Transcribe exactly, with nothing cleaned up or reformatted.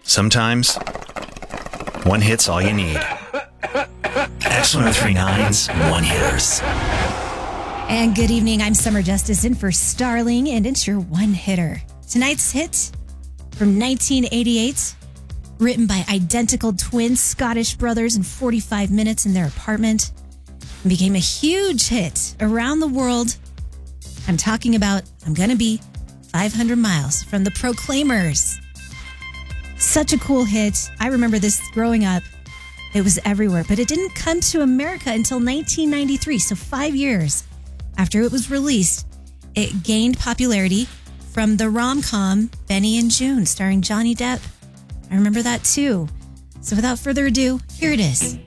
Sometimes, one hit's all you need. X one oh three nine's One Hitters. And good evening, I'm Summer Justice in for Starling, and it's your one hitter. Tonight's hit from nineteen eighty-eight, written by identical twin Scottish brothers in forty-five minutes in their apartment, and became a huge hit around the world. I'm talking about I'm Gonna Be five hundred miles from the Proclaimers. Such a cool hit. I remember this growing up. It was everywhere, but it didn't come to America until nineteen ninety-three, so five years after it was released. It gained popularity from the rom-com Benny and June, starring Johnny Depp. I remember that too. So without further ado, here it is.